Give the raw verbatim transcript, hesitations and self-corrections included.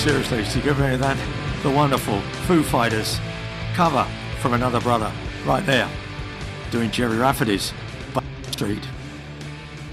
seriously, so you get rid of that. The wonderful Foo Fighters cover from Another Brother right there, doing Jerry Rafferty's Street.